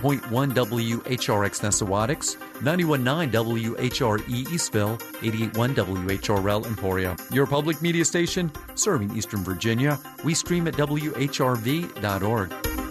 88.1 WHRX Nessawadix, 91.9 WHRE Eastville, 88.1 WHRL Emporia. Your public media station serving Eastern Virginia. We stream at WHRV.org.